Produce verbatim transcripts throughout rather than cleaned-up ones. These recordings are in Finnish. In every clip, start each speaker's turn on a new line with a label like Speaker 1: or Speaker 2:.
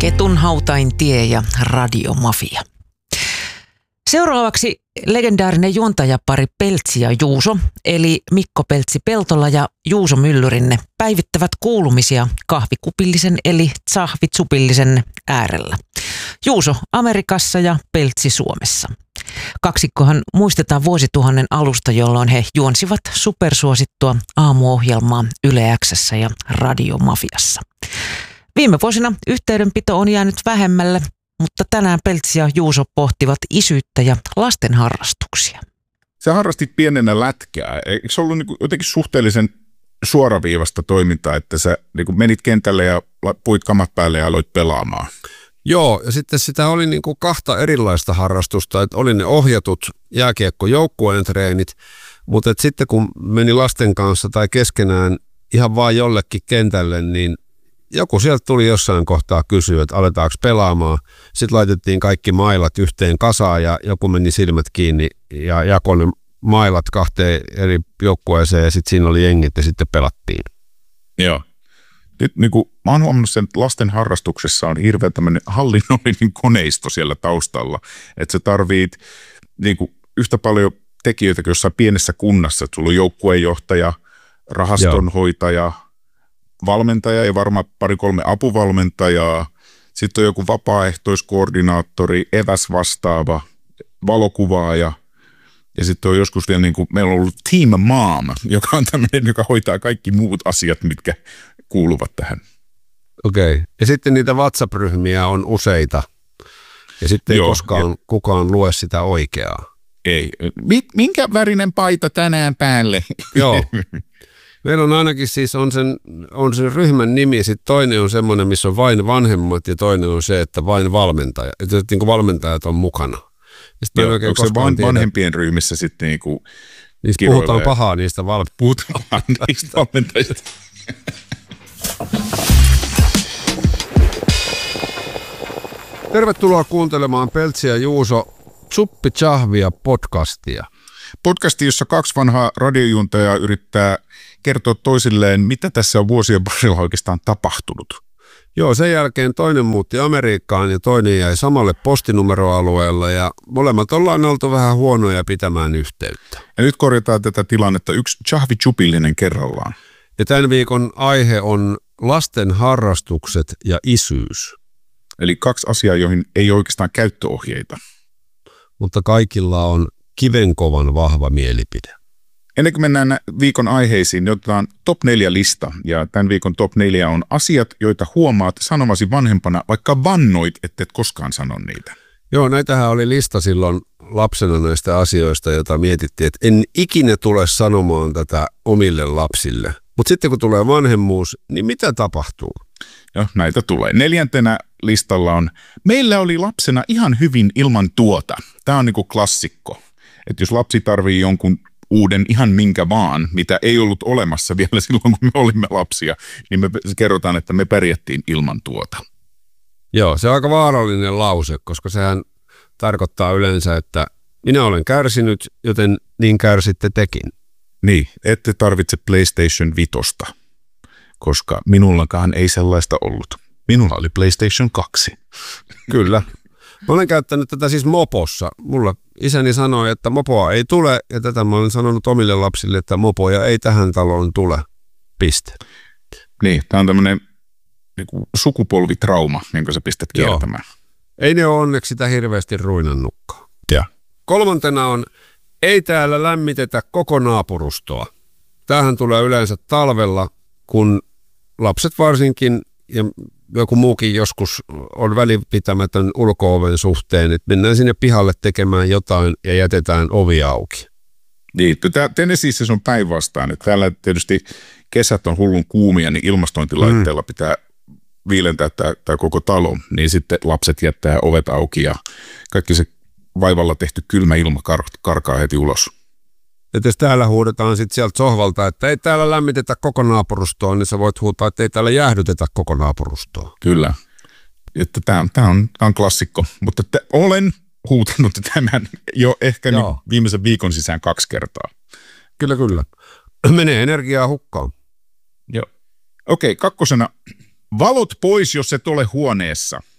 Speaker 1: Ketun hautain tie ja radiomafia. Seuraavaksi legendaarinen juontajapari Peltsi ja Juuso, eli Mikko Peltsi-Peltola ja Juuso Myllyrinne, päivittävät kuulumisia kahvikupillisen eli tsahvitsupillisen äärellä. Juuso Amerikassa ja Peltsi Suomessa. Kaksikkohan muistetaan vuosituhannen alusta, jolloin he juonsivat supersuosittua aamuohjelmaa Yle X:ssä ja radiomafiassa. Viime vuosina yhteydenpito on jäänyt vähemmälle, mutta tänään Peltsi ja Juuso pohtivat isyyttä ja lasten harrastuksia.
Speaker 2: Sä harrastit pienenä lätkää. Eikö se ollut niin jotenkin suhteellisen suoraviivasta toimintaa, että sä niin menit kentälle ja puit kamat päälle ja aloit pelaamaan?
Speaker 3: Joo, ja sitten sitä oli niin kuin kahta erilaista harrastusta, että oli ne ohjatut jääkiekkojoukkueen treenit, mutta että sitten kun meni lasten kanssa tai keskenään ihan vaan jollekin kentälle, niin joku sieltä tuli jossain kohtaa kysyä, että aletaanko pelaamaan. Sitten laitettiin kaikki mailat yhteen kasaan ja joku meni silmät kiinni ja jakoi ne mailat kahteen eri joukkueeseen ja sitten siinä oli jengit ja sitten pelattiin.
Speaker 2: Joo. Nyt niin kuin, mä oon huomannut sen, että lasten harrastuksessa on hirveän tämmöinen hallinnollinen koneisto siellä taustalla. Että sä tarvit niin kuin, yhtä paljon tekijöitä kuin jossain pienessä kunnassa. Että sulla on joukkueenjohtaja, rahastonhoitaja, valmentaja ja varmaan pari-kolme apuvalmentajaa. Sitten on joku vapaaehtoiskoordinaattori, eväs vastaava, valokuvaaja. Ja sitten on joskus vielä, niin kuin, meillä on ollut Team Mom, joka on tämmöinen, joka hoitaa kaikki muut asiat, mitkä kuuluvat tähän.
Speaker 3: Okei. Okay. Ja sitten niitä WhatsApp-ryhmiä on useita. Ja sitten ei Joo, koskaan ja kukaan lue sitä oikeaa.
Speaker 2: Ei. Minkä värinen paita tänään päälle?
Speaker 3: Joo. Meillä on ainakin siis on sen, on sen ryhmän nimi, sitten toinen on semmoinen, missä on vain vanhemmat ja toinen on se, että vain valmentaja. Että niin kuin valmentajat on mukana.
Speaker 2: Joo, onko se van, vanhempien ryhmissä sitten niin kuin
Speaker 3: niistä puhutaan pahaa niistä valmentajista.
Speaker 2: Puhutaan niistä valmentajista.
Speaker 3: Tervetuloa kuuntelemaan Peltsi ja Juuso Tsuppi Tsahvia podcastia.
Speaker 2: Podcasti, jossa kaksi vanhaa radiojuontajaa yrittää kertoa toisilleen, mitä tässä on vuosien varrella oikeastaan tapahtunut.
Speaker 3: Joo, sen jälkeen toinen muutti Amerikkaan ja toinen jäi samalle postinumeroalueelle ja molemmat ollaan oltu vähän huonoja pitämään yhteyttä.
Speaker 2: Ja nyt korjataan tätä tilannetta yksi tsahvitsupillinen kerrallaan.
Speaker 3: Ja tämän viikon aihe on lasten harrastukset ja isyys.
Speaker 2: Eli kaksi asiaa, joihin ei oikeastaan käyttöohjeita.
Speaker 3: Mutta kaikilla on kivenkovan vahva mielipide.
Speaker 2: Ennen kuin mennään viikon aiheisiin, niin otetaan top neljä lista. Ja tämän viikon top neljä on asiat, joita huomaat sanomasi vanhempana, vaikka vannoit, ettet koskaan sano niitä.
Speaker 3: Joo, näitähän oli lista silloin lapsena näistä asioista, joita mietittiin, että en ikinä tule sanomaan tätä omille lapsille. Mutta sitten kun tulee vanhemmuus, niin mitä tapahtuu?
Speaker 2: Joo, näitä tulee. Neljäntenä listalla on, meillä oli lapsena ihan hyvin ilman tuota. Tämä on niinku klassikko. Että jos lapsi tarvii jonkun uuden ihan minkä vaan, mitä ei ollut olemassa vielä silloin, kun me olimme lapsia, niin me kerrotaan, että me pärjättiin ilman tuota.
Speaker 3: Joo, se on aika vaarallinen lause, koska sehän tarkoittaa yleensä, että minä olen kärsinyt, joten niin kärsitte tekin.
Speaker 2: Niin, ette tarvitse PlayStation Vitosta, koska minullakaan ei sellaista ollut. Minulla oli PlayStation kaksi.
Speaker 3: Kyllä. Mä olen käyttänyt tätä siis mopossa. Mulla isäni sanoi, että mopoa ei tule, ja tätä mä olen sanonut omille lapsille, että mopoja ei tähän taloon tule. Piste.
Speaker 2: Niin, tää on tämmönen niinku sukupolvitrauma, minkä sä pistät kiertämään.
Speaker 3: Joo. Ei ne ole onneksi sitä hirveästi ruinannutkaan.
Speaker 2: Ja.
Speaker 3: Kolmantena on, ei täällä lämmitetä koko naapurustoa. Tämähän tulee yleensä talvella, kun lapset varsinkin ja joku muukin joskus on välinpitämätön ulko-oven suhteen, että mennään sinne pihalle tekemään jotain ja jätetään ovi auki.
Speaker 2: Niin, Tennesseeissä se on päinvastaan. Että täällä tietysti kesät on hullun kuumia, niin ilmastointilaitteella mm. pitää viilentää tämä, tämä koko talo. Niin sitten lapset jättää ovet auki ja kaikki se vaivalla tehty kylmä ilma kar- karkaa heti ulos.
Speaker 3: Että jos täällä huudetaan sitten sieltä sohvalta, että ei täällä lämmitetä koko naapurustoa, niin sä voit huutaa, että ei täällä jäähdytetä koko naapurustoa.
Speaker 2: Kyllä. Että tämä on, tämä on, tämä on klassikko, mutta te, olen huutanut tämän jo ehkä nyt viimeisen viikon sisään kaksi kertaa.
Speaker 3: Kyllä, kyllä. Menee energiaa hukkaan.
Speaker 2: Joo. Okei, kakkosena. Valot pois, jos et ole huoneessa.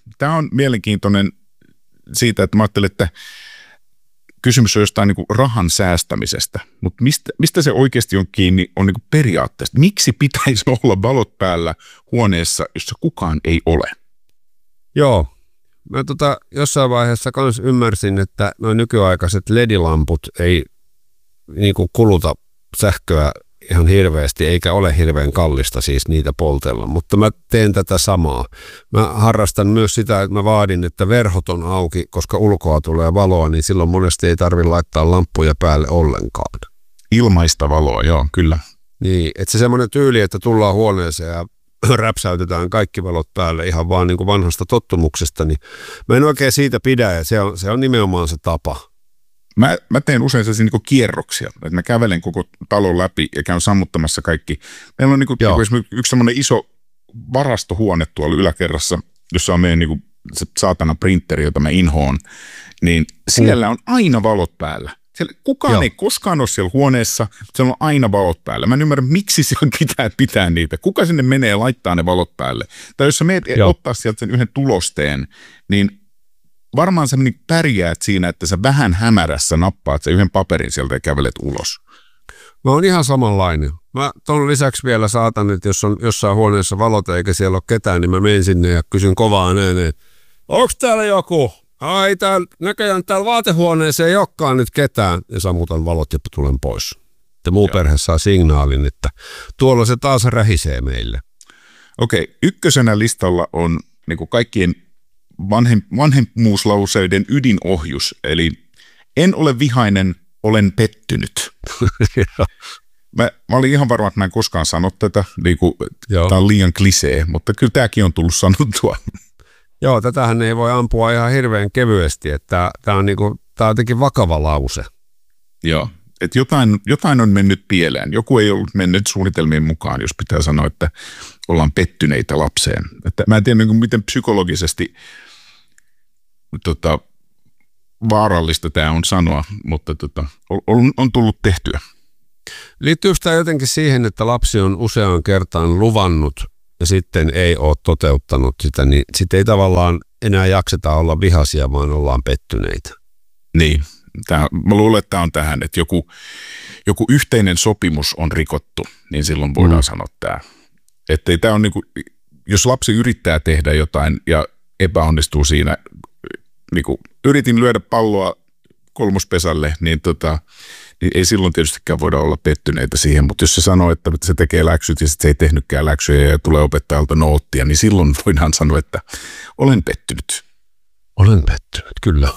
Speaker 2: Tämä on mielenkiintoinen siitä, että mä ajattelin, että kysymys on jostain niin kuin rahan säästämisestä, mutta mistä, mistä se oikeasti on kiinni, on niin kuin periaatteesta. Miksi pitäisi olla valot päällä huoneessa, jossa kukaan ei ole?
Speaker 3: Joo. Mä tota, jossain vaiheessa kans ymmärsin, että nuo nykyaikaiset L E D-lamput ei niin kuin kuluta sähköä ihan hirveästi, eikä ole hirveän kallista siis niitä poltella, mutta mä teen tätä samaa. Mä harrastan myös sitä, että mä vaadin, että verhot on auki, koska ulkoa tulee valoa, niin silloin monesti ei tarvitse laittaa lamppuja päälle ollenkaan.
Speaker 2: Ilmaista valoa, joo, kyllä.
Speaker 3: Niin, että se semmoinen tyyli, että tullaan huoneeseen ja räpsäytetään kaikki valot päälle ihan vaan niin kuin vanhasta tottumuksesta, niin mä en oikein siitä pidä, ja se on, se on nimenomaan se tapa.
Speaker 2: Mä, mä teen usein sellaisia niin kierroksia, että mä kävelen koko talon läpi ja käyn sammuttamassa kaikki. Meillä on niin kuin, niin kuin yksi semmoinen iso varastohuone tuolla yläkerrassa, jossa on meidän niin kuin se saatana printeri, jota mä inhoon, niin siellä on aina valot päällä. Siellä, kukaan Joo. ei koskaan ole siellä huoneessa, siellä on aina valot päällä. Mä en ymmärrä, miksi siellä pitää pitää niitä. Kuka sinne menee ja laittaa ne valot päälle? Tai jos sä meet Joo. ottaa sieltä sen yhden tulosteen, niin varmaan sä niin pärjäät siinä, että sä vähän hämärässä nappaat sen yhden paperin sieltä ja kävelet ulos.
Speaker 3: Mä oon ihan samanlainen. Mä ton lisäksi vielä saatan, että jos on jossain huoneessa valot eikä siellä ole ketään, niin mä menen sinne ja kysyn kovaan ääneen, onko täällä joku? Ai, täällä, näköjään täällä vaatehuoneeseen ei olekaan nyt ketään. Ja sammutan valot ja tulen pois. Ja muu Joo. perhe saa signaalin, että tuolla se taas rähisee meille.
Speaker 2: Okei, ykkösenä listalla on niin kuin kaikkien vanhem, vanhemmuuslauseiden ydinohjus. Eli en ole vihainen, olen pettynyt. mä, mä olin ihan varma, että mä en koskaan sano tätä. Niin kuin, tämä on liian klisee, mutta kyllä tämäkin on tullut sanottua.
Speaker 3: Joo, tätähän ei voi ampua ihan hirveän kevyesti, että tämä on, niinku, tää on jotenkin vakava lause.
Speaker 2: Joo, että jotain, jotain on mennyt pieleen. Joku ei ollut mennyt suunnitelmien mukaan, jos pitää sanoa, että ollaan pettyneitä lapseen. Että mä en tiedä, niin kuin, miten psykologisesti tota, vaarallista tämä on sanoa, mutta tota, on, on tullut tehtyä.
Speaker 3: Liittyykö tämä jotenkin siihen, että lapsi on useaan kertaan luvannut ja sitten ei ole toteuttanut sitä, niin sitten ei tavallaan enää jakseta olla vihaisia, vaan ollaan pettyneitä.
Speaker 2: Niin, tämä, mä luulen, että tämä on tähän, että joku, joku yhteinen sopimus on rikottu, niin silloin voidaan mm. sanoa tämä. Että tämä on niin kuin, jos lapsi yrittää tehdä jotain ja epäonnistuu siinä, niin kuin yritin lyödä palloa kolmospesälle, niin tota, niin ei silloin tietystikään voida olla pettyneitä siihen, mutta jos se sanoo, että se tekee läksyt ja sitten se ei tehnytkään läksyjä ja tulee opettajalta noottia, niin silloin voidaan sanoa, että olen pettynyt.
Speaker 3: Olen pettynyt, kyllä.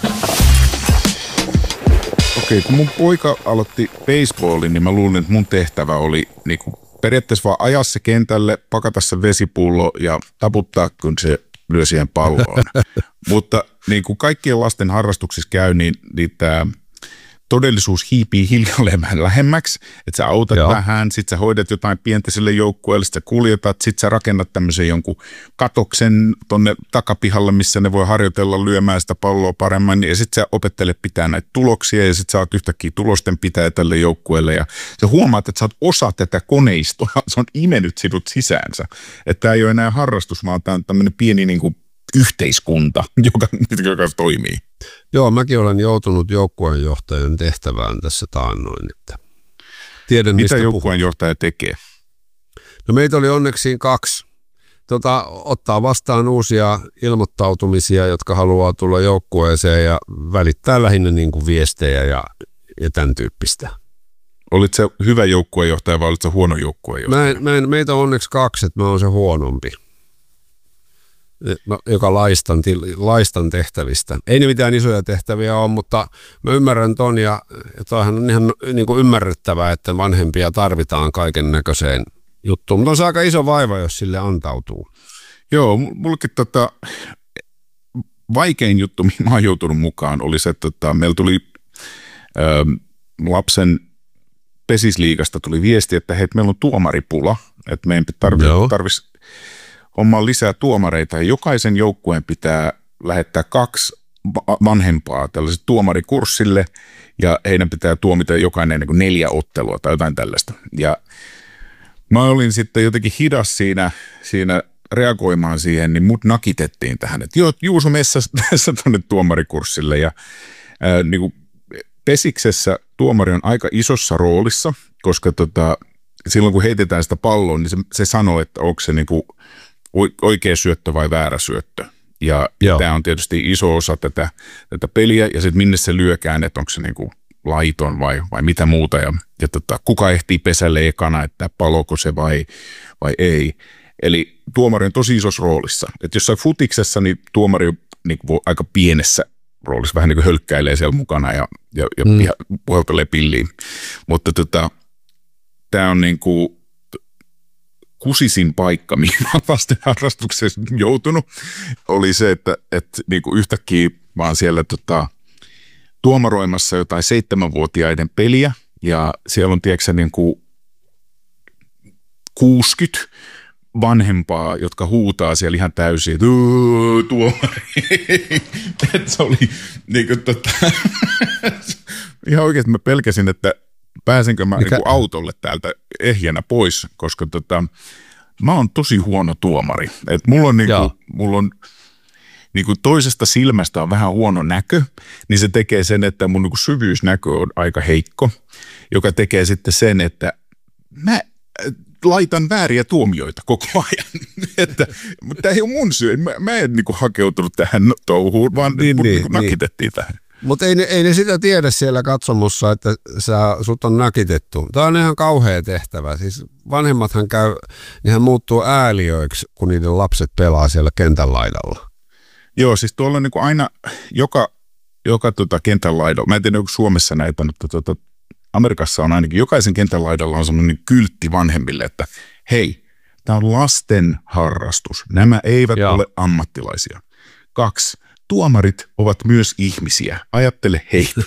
Speaker 2: Okei, kun mun poika aloitti baseballin, niin mä luulin, että mun tehtävä oli niin kuin periaatteessa vaan ajaa se kentälle, pakata se vesipullo ja taputtaa, kun se lyö siihen palloon. Mutta niin kuin kaikkien lasten harrastuksissa käy, niin, niin tämä todellisuus hiipii hiljalleen vähän lähemmäksi, että sä autat Joo. vähän, sit sä hoidat jotain pientä sille joukkueelle, sit sä kuljetat, sit sä rakennat tämmöisen jonkun katoksen tonne takapihalle, missä ne voi harjoitella lyömään sitä palloa paremmin, ja sit sä opettelet pitää näitä tuloksia, ja sit sä oot yhtäkkiä tulosten pitäjä tälle joukkueelle, ja sä huomaat, että sä oot osa tätä koneistoa, se on imennyt sinut sisäänsä, että tää ei ole enää harrastus, vaan tää on tämmöinen pieni niin kuin yhteiskunta, joka, joka toimii.
Speaker 3: Joo, mäkin olen joutunut joukkueenjohtajan tehtävään tässä taannoin. Että tiedän,
Speaker 2: mitä joukkueenjohtaja tekee?
Speaker 3: No meitä oli onneksi kaksi. Tota, ottaa vastaan uusia ilmoittautumisia, jotka haluaa tulla joukkueeseen ja välittää lähinnä niin kuin viestejä ja, ja tämän tyyppistä.
Speaker 2: Olit se hyvä joukkueenjohtaja vai olit se huono joukkueenjohtaja?
Speaker 3: Mä en, mä en, meitä on onneksi kaksi, että mä oon se huonompi. Joka laistan, laistan tehtävistä. Ei ne mitään isoja tehtäviä ole, mutta mä ymmärrän ton ja toihan on ihan niin kuin ymmärrettävää, että vanhempia tarvitaan kaiken näköiseen juttuun. Mutta on se aika iso vaiva, jos sille antautuu.
Speaker 2: Joo, mullekin tota, vaikein juttu, mihin mä oon joutunut mukaan, oli se, että tota, meillä tuli ö, lapsen pesisliigasta tuli viesti, että hei, meillä on tuomaripula, että meidän tarvitsisi tarvis hommaan lisää tuomareita ja jokaisen joukkueen pitää lähettää kaksi vanhempaa tällaiselle tuomarikurssille ja heidän pitää tuomita jokainen niin kuin neljä ottelua tai jotain tällaista. Ja mä olin sitten jotenkin hidas siinä, siinä reagoimaan siihen, niin mut nakitettiin tähän, että joo, Juuso messä tässä tuonne tuomarikurssille ja ää, niin kuin Pesiksessä tuomari on aika isossa roolissa, koska tota, silloin kun heitetään sitä palloa, niin se, se sanoo, että onko se niin kuin oikea syöttö vai väärä syöttö. Ja Joo. tämä on tietysti iso osa tätä, tätä peliä ja sitten minne se lyökään, että onko se niin kuin laiton vai, vai mitä muuta. Ja, ja tota, kuka ehtii pesälle ekana, että paloko se vai, vai ei. Eli tuomari on tosi isossa roolissa. Että jossain futiksessa niin tuomari on niin kuin aika pienessä roolissa, vähän niin kuin hölkkäilee siellä mukana ja, ja, ja mm. puhaltelee pilliin. Mutta tota, tämä on niin kuin kusisin paikka, mihin mä lasten harrastuksessa joutunut, oli se, että, että niin kuin yhtäkkiä vaan siellä tota, tuomaroimassa jotain seitsemänvuotiaiden peliä ja siellä on tiedätkö niin kuin kuusikymmentä vanhempaa, jotka huutaa siellä ihan täysin, että tuomari. Että se oli niin kuin, tota, ihan oikeasti mä pelkäsin, että pääsenkö mä niin kuin autolle täältä ehjänä pois, koska tota, mä oon tosi huono tuomari. Et mulla on, niin kuin, mulla on niin kuin toisesta silmästä on vähän huono näkö, niin se tekee sen, että mun niin kuin syvyysnäkö on aika heikko, joka tekee sitten sen, että mä laitan vääriä tuomioita koko ajan. Että, mutta tämä ei ole mun syy. Mä, mä en niin kuin hakeutunut tähän touhuun, vaan niin, niin, niin nakitettiin niin tähän.
Speaker 3: Mutta ei, ei ne sitä tiedä siellä katsomussa, että sä, sut on nakitettu. Tämä on ihan kauhea tehtävä. Siis vanhemmathan käy, nehän muuttuu ääliöiksi, kun niiden lapset pelaa siellä kentän laidalla.
Speaker 2: Joo, siis tuolla on niin kuin aina joka, joka tota kentän laidalla, mä en tiedä, onko Suomessa näitä, mutta tota, Amerikassa on ainakin, jokaisen kentän laidalla on sellainen kyltti vanhemmille, että hei, tämä on lasten harrastus. Nämä eivät Joo. ole ammattilaisia. Kaksi. Tuomarit ovat myös ihmisiä. Ajattele heitä.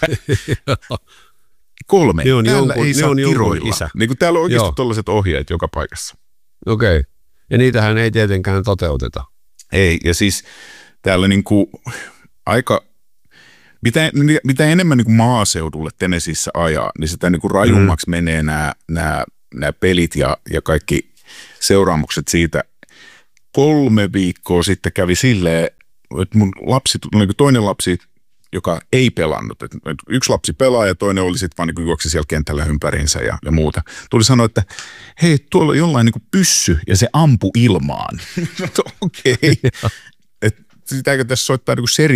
Speaker 2: Kolme.
Speaker 3: Ne on
Speaker 2: täällä
Speaker 3: jonkun,
Speaker 2: ei saa
Speaker 3: on
Speaker 2: kiroilla.
Speaker 3: Isä.
Speaker 2: Niin kuin täällä on oikeasti tällaiset ohjeet joka paikassa.
Speaker 3: Okei. Okay. Ja niitähän ei tietenkään toteuteta.
Speaker 2: Ei. Ja siis täällä niin kuin aika, mitä, mitä enemmän niin kuin maaseudulle Tennesseeissä ajaa, niin sitä niin kuin rajummaksi mm. menee nämä, nämä, nämä pelit ja, ja kaikki seuraamukset siitä. Kolme viikkoa sitten kävi silleen, että mun lapsi, toinen lapsi, joka ei pelannut, että yksi lapsi pelaa ja toinen oli sitten vaan niin kuin juoksi siellä kentällä ympäriinsä ja, ja muuta. Tuli sanoa, että hei, tuolla on jollain niin kuin pyssy ja se ampu ilmaan. Okei. Okay. Että sitäkö tässä soittaa niin kuin